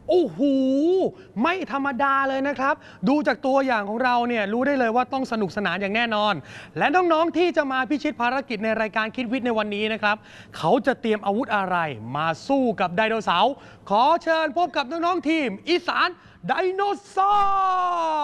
โอ้โหไม่ธรรมดาเลยนะครับ ดูจากตัวอย่างของเราเนี่ยรู้ได้เลยว่าต้องสนุกสนานอย่างแน่นอน และน้องๆที่จะมาพิชิตภารกิจในรายการคิดวิทย์ในวันนี้นะครับเขาจะเตรียมอาวุธอะไรมาสู้กับไดโนเสาร์ขอเชิญพบกับน้องๆทีมอีสานไดโนเสาร์